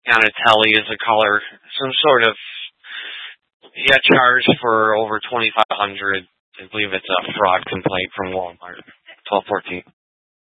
on a telly is a caller. Some sort of, he got charged for over $2,500. I believe it's a fraud complaint from Walmart. 1214.